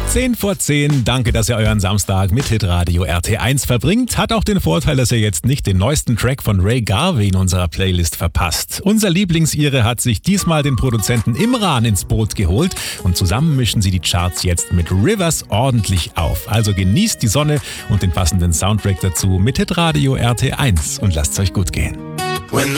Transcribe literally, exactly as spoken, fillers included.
zehn vor zehn, danke, dass ihr euren Samstag mit Hitradio R T eins verbringt. Hat auch den Vorteil, dass ihr jetzt nicht den neuesten Track von Ray Garvey in unserer Playlist verpasst. Unser Lieblingsire hat sich diesmal den Produzenten Imran ins Boot geholt und zusammen mischen sie die Charts jetzt mit Rivers ordentlich auf. Also genießt die Sonne und den passenden Soundtrack dazu mit Hitradio R T eins und lasst's euch gut gehen.